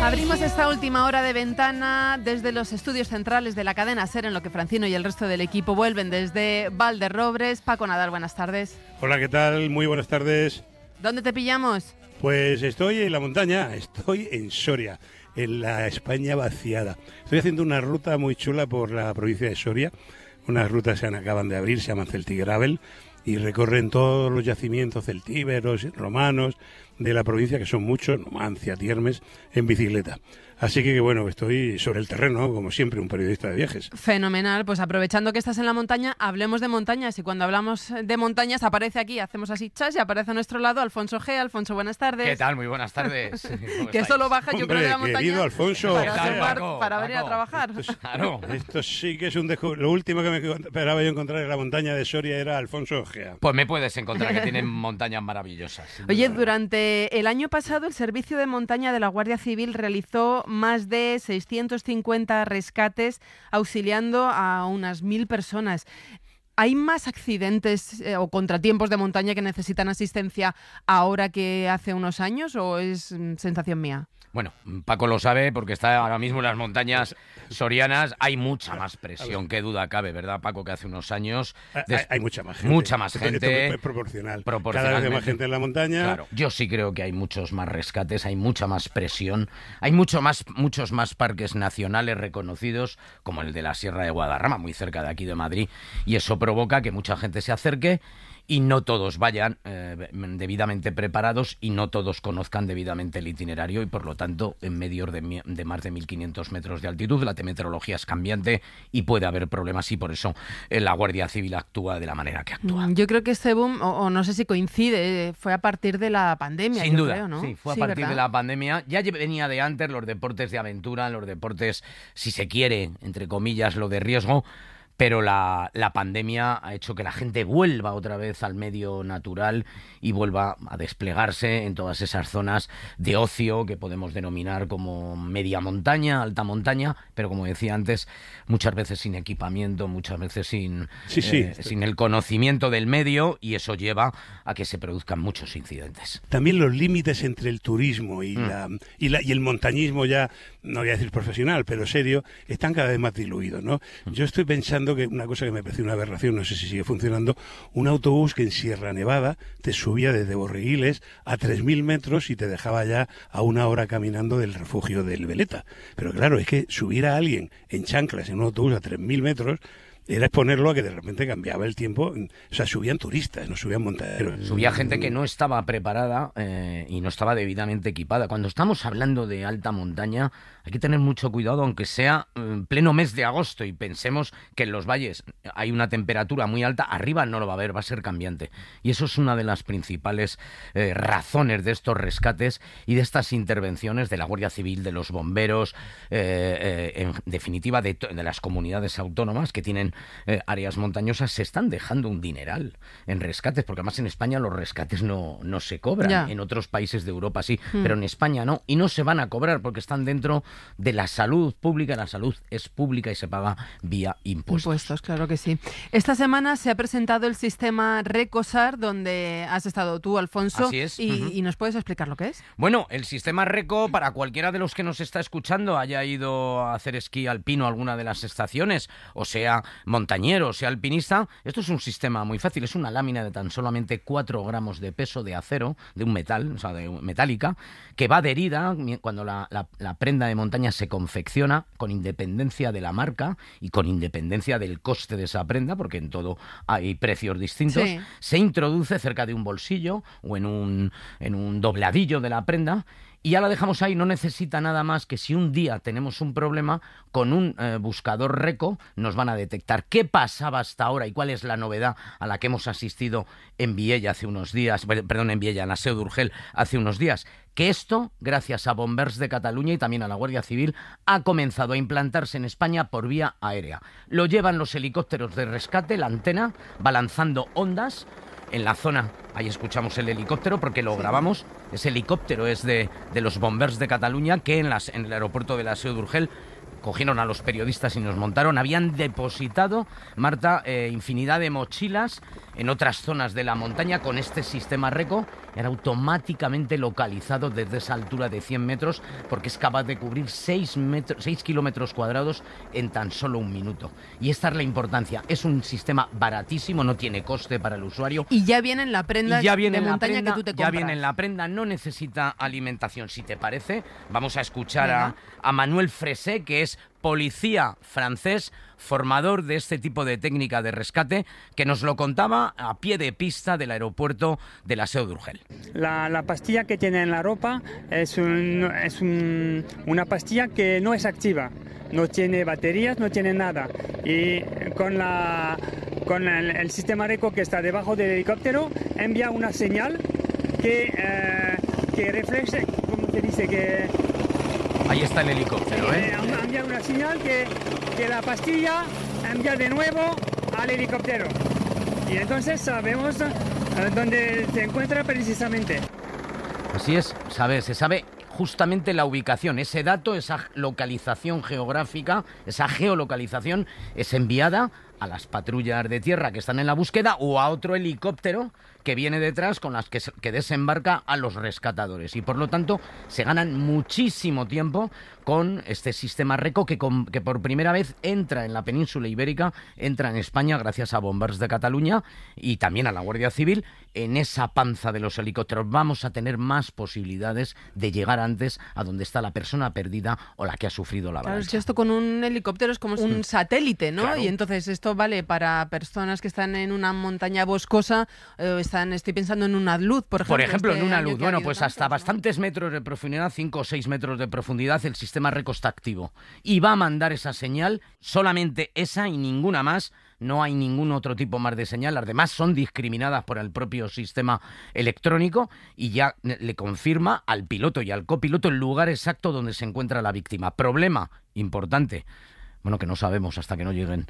Abrimos esta última hora de ventana desde los estudios centrales de la cadena SER, en lo que Francino y el resto del equipo vuelven desde Valderrobres. Paco Nadal, buenas tardes. Hola, ¿qué tal? Muy buenas tardes. ¿Dónde te pillamos? Pues estoy en la montaña, estoy en Soria, en la España vaciada. Estoy haciendo una ruta muy chula por la provincia de Soria. Unas rutas que acaban de abrir, se llaman Celtigravel, y recorren todos los yacimientos celtíberos y romanos de la provincia, que son muchos, Numancia, Tiermes, en bicicleta. Así que bueno, estoy sobre el terreno, como siempre, un periodista de viajes. Fenomenal, pues aprovechando que estás en la montaña, hablemos de montañas, y cuando hablamos de montañas aparece aquí, hacemos así chas y aparece a nuestro lado Alfonso G. Alfonso, buenas tardes. ¿Qué tal? Muy buenas tardes. Que solo baja, yo creo, de la montaña. Querido Alfonso. Para venir a trabajar. Esto sí que es un lo último que me esperaba yo encontrar en la montaña de Soria era Alfonso G. Pues me puedes encontrar, que tienen montañas maravillosas. Oye, durante el año pasado el Servicio de Montaña de la Guardia Civil realizó más de 650 rescates auxiliando a unas 1.000 personas. ¿Hay más accidentes o contratiempos de montaña que necesitan asistencia ahora que hace unos años, o es sensación mía? Bueno, Paco lo sabe porque está ahora mismo en las montañas sorianas. Hay mucha más presión, qué duda cabe, ¿verdad, Paco? Que hace unos años... Hay mucha más gente. Mucha más gente. Esto es proporcional. Proporcionalmente. Cada vez hay más gente en la montaña. Claro, yo sí creo que hay muchos más rescates, hay mucha más presión, hay muchos más parques nacionales reconocidos, como el de la Sierra de Guadarrama, muy cerca de aquí de Madrid, y eso provoca que mucha gente se acerque y no todos vayan debidamente preparados y no todos conozcan debidamente el itinerario, y por lo tanto en medios de más de 1.500 metros de altitud la meteorología es cambiante y puede haber problemas, y por eso la Guardia Civil actúa de la manera que actúa. Yo creo que este boom, o no sé si coincide, fue a partir de la pandemia. Sin duda, creo, ¿no? Sí, fue a partir de la pandemia. Ya venía de antes los deportes de aventura, los deportes, si se quiere, entre comillas, lo de riesgo. Pero la pandemia ha hecho que la gente vuelva otra vez al medio natural y vuelva a desplegarse en todas esas zonas de ocio que podemos denominar como media montaña, alta montaña, pero como decía antes, muchas veces sin equipamiento, muchas veces sin el conocimiento del medio, y eso lleva a que se produzcan muchos incidentes. También los límites entre el turismo y el montañismo, ya no voy a decir profesional, pero serio, están cada vez más diluidos, ¿no? Yo estoy pensando que una cosa que me pareció una aberración, no sé si sigue funcionando, un autobús que en Sierra Nevada te subía desde Borreguiles a 3.000 metros y te dejaba ya a 1 hora caminando del refugio del Veleta. Pero claro, es que subir a alguien en chanclas en un autobús a 3.000 metros era exponerlo a que de repente cambiaba el tiempo. O sea, subían turistas, no subían montañeros. Subía gente que no estaba preparada y no estaba debidamente equipada. Cuando estamos hablando de alta montaña, hay que tener mucho cuidado, aunque sea en pleno mes de agosto y pensemos que en los valles hay una temperatura muy alta, arriba no lo va a haber, va a ser cambiante. Y eso es una de las principales razones de estos rescates y de estas intervenciones de la Guardia Civil, de los bomberos, en definitiva de las comunidades autónomas que tienen áreas montañosas. Se están dejando un dineral en rescates, porque además en España los rescates no se cobran. Ya. En otros países de Europa sí, pero en España no, y no se van a cobrar porque están dentro de la salud pública. La salud es pública y se paga vía impuestos. Impuestos, claro que sí. Esta semana se ha presentado el sistema RECOSAR, donde has estado tú, Alfonso. Así es. ¿Y nos puedes explicar lo que es? Bueno, el sistema RECO, para cualquiera de los que nos está escuchando, haya ido a hacer esquí alpino a alguna de las estaciones, o sea montañero, o sea alpinista, esto es un sistema muy fácil. Es una lámina de tan solamente 4 gramos de peso de acero, de un metal, o sea, de metálica, que va adherida cuando la prenda de montaña se confecciona, con independencia de la marca y con independencia del coste de esa prenda, porque en todo hay precios distintos. Sí. Se introduce cerca de un bolsillo o en un dobladillo de la prenda, y ya la dejamos ahí. No necesita nada más que, si un día tenemos un problema, con un buscador RECO nos van a detectar qué pasaba hasta ahora y cuál es la novedad a la que hemos asistido en Viella hace unos días, perdón, en Viella, en la Seu d'Urgell hace unos días. Que esto, gracias a Bombers de Cataluña y también a la Guardia Civil, ha comenzado a implantarse en España por vía aérea. Lo llevan los helicópteros de rescate, la antena va lanzando ondas en la zona. Ahí escuchamos el helicóptero porque lo grabamos. Ese helicóptero es de los Bombers de Cataluña, que en el aeropuerto de la Seu d'Urgell cogieron a los periodistas y nos montaron, habían depositado, Marta, infinidad de mochilas en otras zonas de la montaña con este sistema RECO. Era automáticamente localizado desde esa altura de 100 metros porque es capaz de cubrir 6 kilómetros cuadrados en tan solo un minuto. Y esta es la importancia. Es un sistema baratísimo, no tiene coste para el usuario. Y ya viene en la prenda de montaña que tú te compras. Ya viene en la prenda, no necesita alimentación. Si te parece, vamos a escuchar a Manuel Fresé, que es policía francés, formador de este tipo de técnica de rescate, que nos lo contaba a pie de pista del aeropuerto de la Seu d'Urgell. La pastilla que tiene en la ropa es una pastilla que no es activa, no tiene baterías, no tiene nada. Y con el sistema RECO que está debajo del helicóptero, envía una señal que refleja, ¿cómo se dice? Ahí está el helicóptero, envía una señal que la pastilla envía de nuevo al helicóptero. Y entonces sabemos dónde se encuentra precisamente. Así es, se sabe justamente la ubicación. Ese dato, esa localización geográfica, esa geolocalización es enviada a las patrullas de tierra que están en la búsqueda o a otro helicóptero que viene detrás con las que desembarca a los rescatadores. Y por lo tanto se ganan muchísimo tiempo con este sistema RECO que por primera vez entra en la península ibérica, entra en España gracias a Bombers de Cataluña y también a la Guardia Civil. En esa panza de los helicópteros vamos a tener más posibilidades de llegar antes a donde está la persona perdida o la que ha sufrido la avalancha. Claro, es que esto con un helicóptero es como un satélite, ¿no? Claro. Y entonces esto vale para personas que están en una montaña boscosa, estoy pensando en una luz, por ejemplo. Por ejemplo, en una luz. Bueno, pues tantos, hasta bastantes metros de profundidad, 5 o 6 metros de profundidad, el sistema RECO está activo. Y va a mandar esa señal, solamente esa y ninguna más. No hay ningún otro tipo más de señal. Las demás son discriminadas por el propio sistema electrónico y ya le confirma al piloto y al copiloto el lugar exacto donde se encuentra la víctima. Problema importante. Bueno, que no sabemos hasta que no lleguen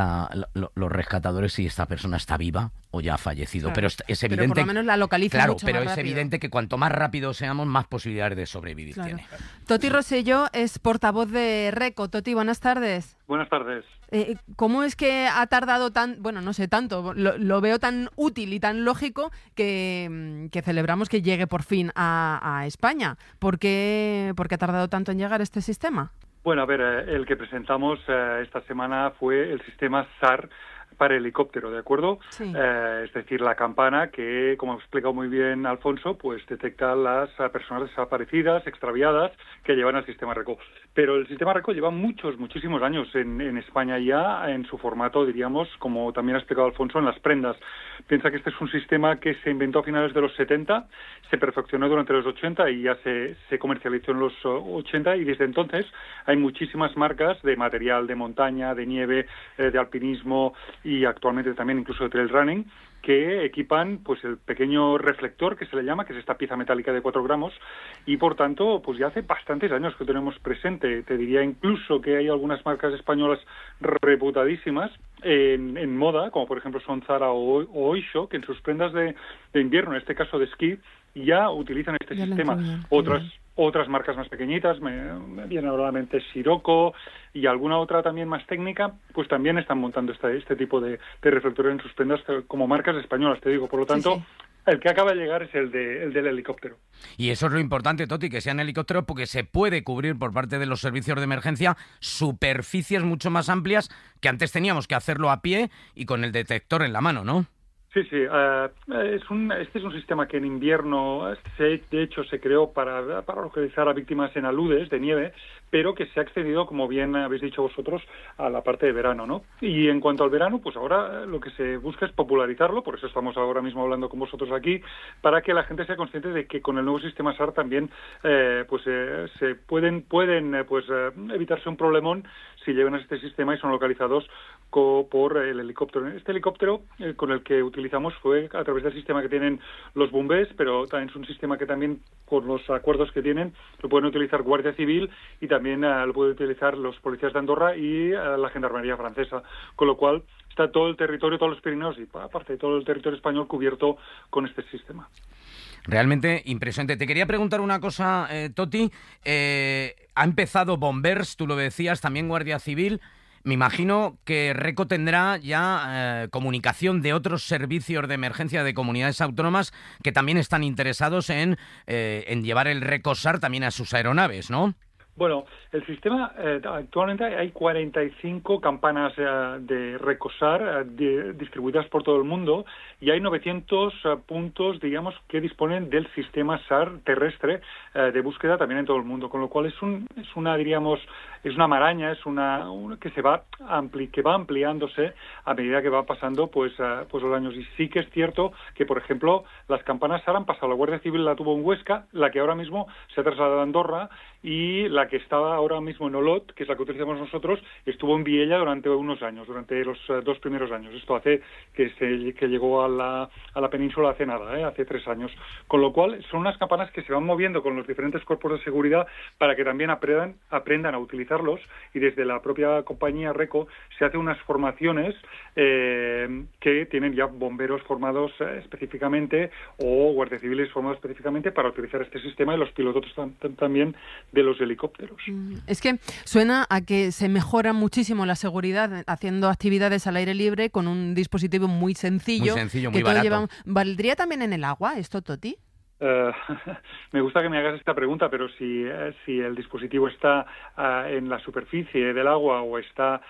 los rescatadores si esta persona está viva o ya ha fallecido. Claro, pero es evidente. Pero por lo menos la localiza mucho pero más es rápido. evidente que cuanto más rápido seamos, más posibilidades de sobrevivir tiene. Toti Rosselló es portavoz de RECO. Toti, buenas tardes. Buenas tardes. ¿Cómo es que ha tardado no sé tanto, lo veo tan útil y tan lógico que celebramos que llegue por fin a España? ¿Por qué ha tardado tanto en llegar este sistema? Bueno, a ver, el que presentamos esta semana fue el sistema SAR para helicóptero, ¿de acuerdo? Sí. Es decir, la campana que, como ha explicado muy bien Alfonso, pues detecta las personas desaparecidas, extraviadas, que llevan al sistema RECO. Pero el sistema RECO lleva muchísimos años en España ya, en su formato, diríamos, como también ha explicado Alfonso, en las prendas. Piensa que este es un sistema que se inventó a finales de los 70, se perfeccionó durante los 80 y ya se comercializó en los 80, y desde entonces hay muchísimas marcas de material de montaña, de nieve, de alpinismo y actualmente también incluso de trail running, que equipan pues el pequeño reflector que se le llama, que es esta pieza metálica de 4 gramos, y por tanto pues ya hace bastantes años que tenemos presente. Te diría incluso que hay algunas marcas españolas reputadísimas en moda, como por ejemplo son Zara o Oysho, que en sus prendas de invierno, en este caso de esquí, ya utilizan este sistema. Otras marcas más pequeñitas, me viene ahora a la mente Sirocco y alguna otra también más técnica, pues también están montando este tipo de reflectores en sus prendas como marcas españolas, te digo. Por lo tanto, sí. El que acaba de llegar es el del helicóptero. Y eso es lo importante, Toti, que sean helicópteros, porque se puede cubrir por parte de los servicios de emergencia superficies mucho más amplias que antes teníamos que hacerlo a pie y con el detector en la mano, ¿no? Sí. Este es un sistema que en invierno, de hecho, se creó para localizar a víctimas en aludes de nieve, pero que se ha extendido, como bien habéis dicho vosotros, a la parte de verano, ¿no? Y en cuanto al verano, pues ahora lo que se busca es popularizarlo, por eso estamos ahora mismo hablando con vosotros aquí, para que la gente sea consciente de que con el nuevo sistema SAR también se pueden evitarse un problemón si llegan a este sistema y son localizados por el helicóptero. Este helicóptero con el que utilizamos fue a través del sistema que tienen los bombers, pero también es un sistema que también, con los acuerdos que tienen, lo pueden utilizar Guardia Civil y también lo pueden utilizar los policías de Andorra y la Gendarmería francesa, con lo cual está todo el territorio, todos los Pirineos y aparte de todo el territorio español cubierto con este sistema. Realmente impresionante. Te quería preguntar una cosa, Toti. Ha empezado Bombers, tú lo decías, también Guardia Civil. Me imagino que Reco tendrá ya comunicación de otros servicios de emergencia de comunidades autónomas que también están interesados en llevar el Recosar también a sus aeronaves, ¿no? Bueno, el sistema, actualmente hay 45 campanas de Recosar distribuidas por todo el mundo y hay 900 puntos, digamos, que disponen del sistema SAR terrestre de búsqueda también en todo el mundo, con lo cual es una maraña, que va ampliándose a medida que va pasando pues los años. Y sí que es cierto que, por ejemplo, las campanas SAR han pasado, la Guardia Civil la tuvo en Huesca, la que ahora mismo se ha trasladado a Andorra, y la que estaba ahora mismo en Olot, que es la que utilizamos nosotros, estuvo en Viella durante unos años, durante los 2 primeros años. Esto hace que llegó a la península hace nada, hace 3 años. Con lo cual, son unas campanas que se van moviendo con los diferentes cuerpos de seguridad para que también aprendan a utilizarlos, y desde la propia compañía Reco se hacen unas formaciones que tienen ya bomberos formados específicamente o guardias civiles formados específicamente para utilizar este sistema, y los pilotos también de los helicópteros. Es que suena a que se mejora muchísimo la seguridad haciendo actividades al aire libre con un dispositivo muy sencillo, muy barato. ¿Valdría también en el agua esto, Toti? Me gusta que me hagas esta pregunta, pero si el dispositivo está en la superficie del agua o está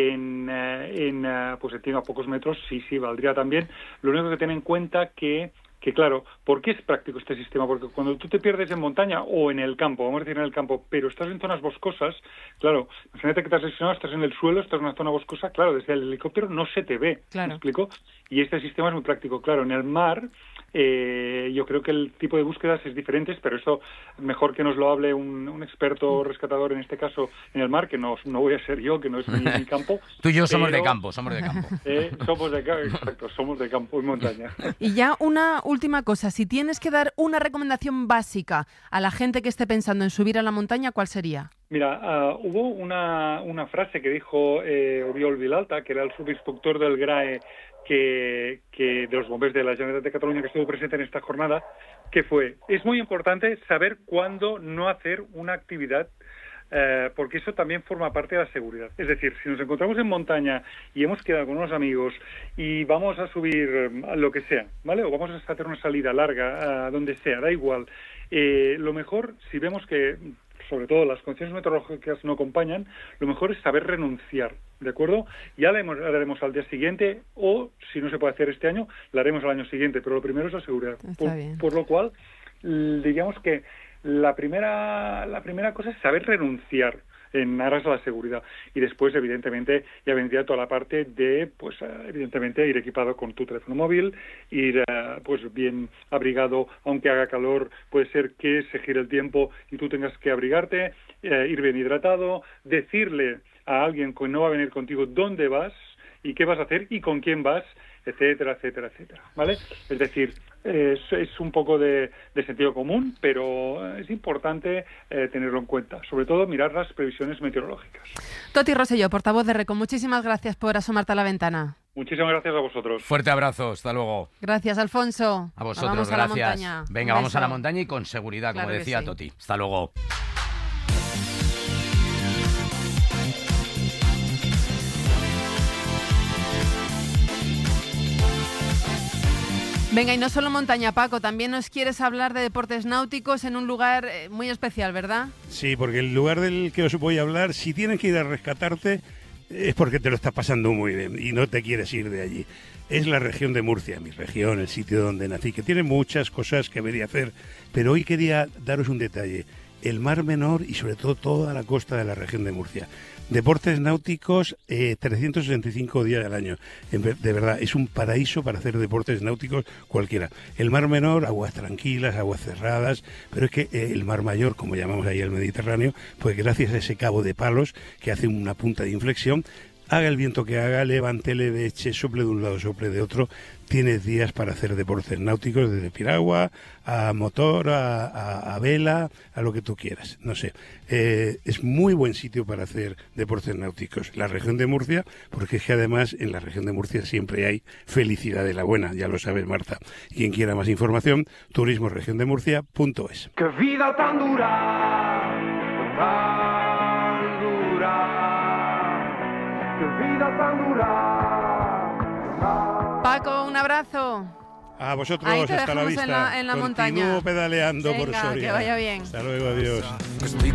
pues a pocos metros, sí, valdría también. Lo único que tener en cuenta que claro, ¿por qué es práctico este sistema? Porque cuando tú te pierdes en montaña o en el campo, vamos a decir en el campo, pero estás en zonas boscosas, claro, imagínate que te has lesionado, estás en el suelo, estás en una zona boscosa, claro, desde el helicóptero no se te ve, claro. ¿Me explico? Y este sistema es muy práctico, claro, en el mar yo creo que el tipo de búsquedas es diferente, pero eso mejor que nos lo hable un experto rescatador, en este caso en el mar, que no voy a ser yo, que no es mi campo. Tú y yo somos de campo. Exacto, somos de campo y montaña. Y ya una última cosa, si tienes que dar una recomendación básica a la gente que esté pensando en subir a la montaña, ¿cuál sería? Mira, hubo una frase que dijo Oriol Vilalta, que era el subinspector del GRAE que de los bomberos de la Generalitat de Cataluña, que estuvo presente en esta jornada, que fue: es muy importante saber cuándo no hacer una actividad, porque eso también forma parte de la seguridad. Es decir, si nos encontramos en montaña y hemos quedado con unos amigos y vamos a subir lo que sea, ¿vale? O vamos a hacer una salida larga, a donde sea, da igual. Lo mejor, si vemos que sobre todo las condiciones meteorológicas no acompañan, lo mejor es saber renunciar, ¿de acuerdo? Ya la haremos al día siguiente, o si no se puede hacer este año, la haremos al año siguiente, pero lo primero es la seguridad. Por lo cual, digamos que la primera cosa es saber renunciar en aras a la seguridad, y después evidentemente ya vendría toda la parte de pues evidentemente ir equipado con tu teléfono móvil, ir pues bien abrigado, aunque haga calor, puede ser que se gire el tiempo y tú tengas que abrigarte, ir bien hidratado, decirle a alguien que no va a venir contigo dónde vas y qué vas a hacer y con quién vas, etcétera, etcétera, etcétera, ¿vale? Es decir, es un poco de sentido común, pero es importante tenerlo en cuenta. Sobre todo, mirar las previsiones meteorológicas. Toti Rosselló, portavoz de Reco, muchísimas gracias por asomarte a la ventana. Muchísimas gracias a vosotros. Fuerte abrazo, hasta luego. Gracias, Alfonso. A vosotros, vamos gracias. A la montaña. Venga, vamos a la montaña y con seguridad, claro, como decía sí. Toti. Hasta luego. Venga, y no solo montaña, Paco, también nos quieres hablar de deportes náuticos en un lugar muy especial, ¿verdad? Sí, porque el lugar del que os voy a hablar, si tienes que ir a rescatarte, es porque te lo estás pasando muy bien y no te quieres ir de allí. Es la región de Murcia, mi región, el sitio donde nací, que tiene muchas cosas que ver y hacer, pero hoy quería daros un detalle: el Mar Menor y sobre todo toda la costa de la región de Murcia. Deportes náuticos 365 días al año. De verdad, es un paraíso para hacer deportes náuticos cualquiera. El Mar Menor, aguas tranquilas, aguas cerradas, pero es que el Mar Mayor, como llamamos ahí el Mediterráneo, pues gracias a ese cabo de Palos que hace una punta de inflexión, haga el viento que haga, levante, leveche, sople de un lado, sople de otro, tienes días para hacer deportes náuticos, desde piragua, a motor, a vela, a lo que tú quieras. No sé, es muy buen sitio para hacer deportes náuticos. La región de Murcia, porque es que además en la región de Murcia siempre hay felicidad de la buena, ya lo sabes, Marta. Quien quiera más información, turismoregiondemurcia.es. ¡Qué vida tan dura! Tan dura. ¡Qué vida tan dura! Paco, un abrazo. A vosotros, Ahí te hasta la dejamos vista. en la montaña. Continúo pedaleando por Venga, Soria. que vaya bien. Hasta luego, adiós. Estoy